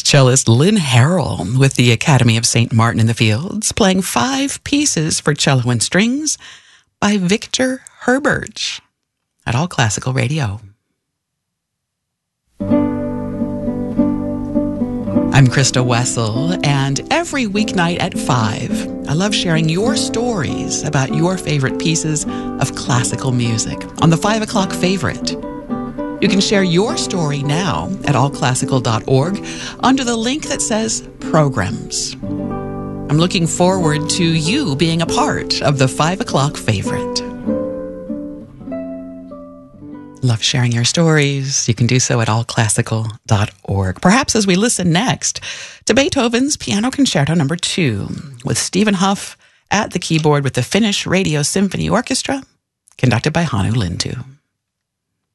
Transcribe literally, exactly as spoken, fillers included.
Cellist Lynn Harrell with the Academy of Saint Martin in the Fields, playing five pieces for cello and strings by Victor Herbert at All Classical Radio. I'm Krista Wessel, and every weeknight at five, I love sharing your stories about your favorite pieces of classical music on the five o'clock favorite. You can share your story now at all classical dot org under the link that says Programs. I'm looking forward to you being a part of the five o'clock favorite. Love sharing your stories. You can do so at all classical dot org. Perhaps as we listen next to Beethoven's Piano Concerto Number Two with Stephen Huff at the keyboard with the Finnish Radio Symphony Orchestra, conducted by Hannu Lintu.